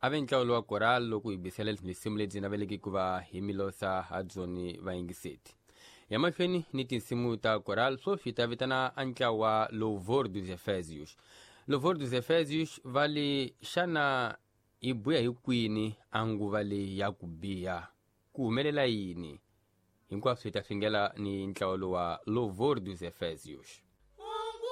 ave ntlaolo wa coral loku ibisela tinsimu leti naveleki kuva hi milosa adzoni vaingiseti ya mahlweni ni tinsimu ta coral sofi ta vitana a ntlawa wa louvor dos efésios. Louvor dos efésios vale xana i buya hi kwini anguva leyi ya ku biha ku humelela yini hinkwaswo hi ta swi ngela ni ntlawa wa louvor dos efésios.